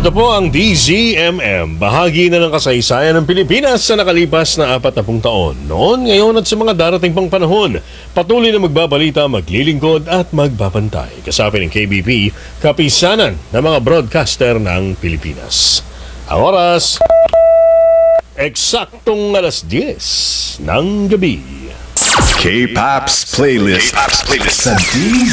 Ito po ang DZMM, bahagi na ng kasaysayan ng Pilipinas sa nakalipas na 40 taon. Noon, ngayon at sa mga darating pang panahon, patuloy na magbabalita, maglilingkod at magbabantay. Kasapin ng KBP, kapisanan ng mga broadcaster ng Pilipinas. Ang oras, eksaktong alas 10 ng gabi. K-Pop's playlist sa DZMM.